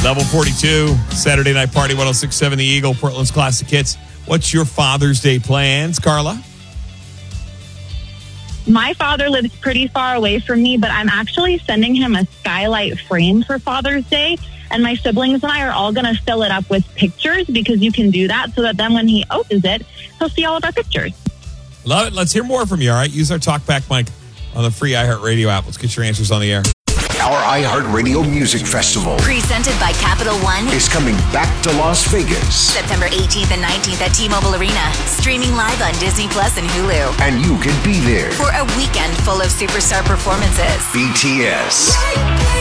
Level 42, Saturday Night Party, 106.7 The Eagle, Portland's Classic Hits. What's your Father's Day plans, Carla? My father lives pretty far away from me, but I'm actually sending him a skylight frame for Father's Day. And my siblings and I are all going to fill it up with pictures because you can do that so that then when he opens it, he'll see all of our pictures. Love it. Let's hear more from you, all right? Use our TalkBack mic on the free iHeartRadio app. Let's get your answers on the air. Our iHeartRadio Music Festival presented by Capital One is coming back to Las Vegas. September 18th and 19th at T-Mobile Arena. Streaming live on Disney Plus and Hulu. And you can be there for a weekend full of superstar performances. BTS.